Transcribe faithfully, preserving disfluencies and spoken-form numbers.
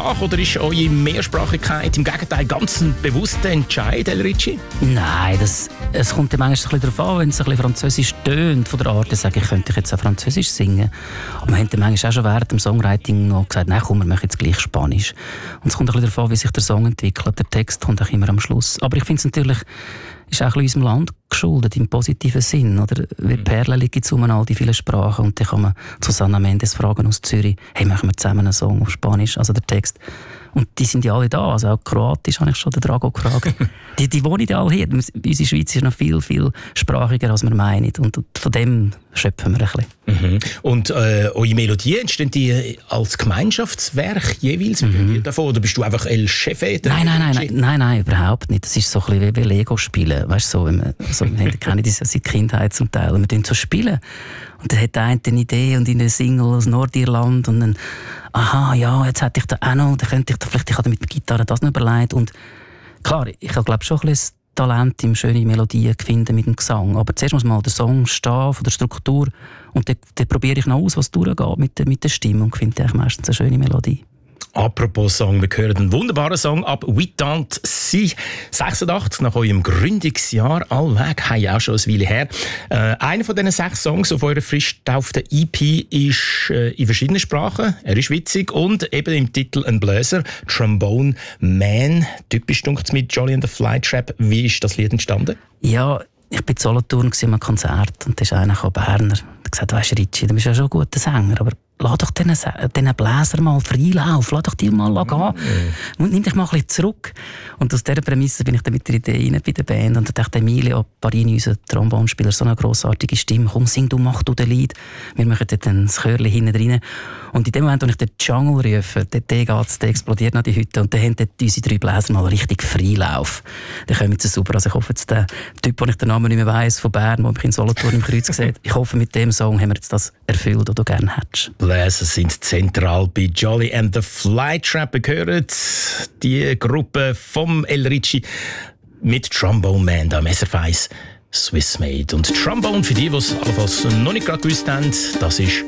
nach oder ist eure Mehrsprachigkeit im Gegenteil ganz ein bewusster Entscheid, El Ricci? Nein, das, es kommt ja manchmal ein bisschen darauf an, wenn es ein bisschen französisch tönt, von der Art, dann sage ich, könnte ich jetzt auch französisch singen. Aber wir haben dann manchmal auch schon während dem Songwriting noch gesagt, nein, komm, wir machen jetzt gleich Spanisch. Und es kommt ein bisschen darauf an, wie sich der Song entwickelt. Der Text kommt auch immer am Schluss. Aber ich finde es natürlich, ist auch ein bisschen unserem Land geschuldet, im positiven Sinn. Oder? Wie Perlen liegen zu all die vielen Sprachen. Und dann kann man Susana Mendes fragen aus Zürich, hey, machen wir zusammen einen Song auf Spanisch, also der Text. Und die sind ja alle da, also auch Kroatisch habe ich schon den Drago gefragt. die, die wohnen ja alle hier. Unsere Schweiz ist noch viel, viel sprachiger, als wir meinen. Und von dem schöpfen wir ein bisschen. Mhm. Und äh, eure Melodien, entstehen die als Gemeinschaftswerk jeweils? Mhm. Davon, oder bist du einfach El Chefe? Nein, nein, nein, nein, nein, nein, überhaupt nicht. Das ist so ein bisschen wie Lego spielen. Weißt, so, wenn wir, so, wir kennen das ja seit Kindheit zum Teil. Und wir so spielen. Und dann hat der eine eine Idee und in der Single aus Nordirland und dann, aha, ja, jetzt hätte ich da auch noch, dann könnte ich da vielleicht, ich habe mit der Gitarre das noch überlegt. Und klar, ich habe glaube schon ein bisschen das Talent, im schöne Melodien zu finden mit dem Gesang. Aber zuerst muss mal der Song stehen, von der Struktur. Und dann, dann probiere ich noch aus, was durchgeht mit der, mit der Stimme und finde eigentlich meistens eine schöne Melodie. Apropos Song, wir hören einen wunderbaren Song ab «Huit-Tant Si». sechsundachtzig, nach eurem Gründungsjahr, allweg, hey, auch schon ein Weile her. Äh, einer von diesen sechs Songs auf eurer frisch getauften E P ist äh, in verschiedenen Sprachen. Er ist witzig und eben im Titel ein Bläser, «Trombone Man». Typisch dunkel's mit «Jolly and the Flytrap». Wie ist das Lied entstanden? Ja, ich war in Solothurn an einem Konzert und da ist einer Berner. Der hat gesagt, weisst du, Ricci, du bist ja schon ein guter Sänger, aber lass doch diesen Bläser mal Freilauf, lass doch die mal gehen. Und nimm dich mal ein bisschen zurück. Und aus dieser Prämisse bin ich dann mit der Idee rein bei der Band. Und da dachte Emilio Parini, unser Trombonspieler, so eine grossartige Stimme. Komm, sing du, mach du den Lied. Wir machen dann das Chörchen hinten rein. Und in dem Moment, wo ich den Jungle rufe, der geht's, der explodiert noch die Hütte. Und dann haben unsere drei Bläser mal richtig Freilauf. Dann kommen sie super. Also ich hoffe jetzt, der Typ, den ich den Namen nicht mehr weiss, von Bern, der mich in Solothurn im Kreuz sieht, ich hoffe, mit dem Song haben wir jetzt das erfüllt, was du gerne hättest. Bläser sind zentral bei «Jolly and the Flytrap». Wir hören die Gruppe vom El Ricci mit «Trombone Man» am S R F eins Swiss Made. Und «Trombone», für die, die es allenfalls noch nicht gerade gewusst haben, das ist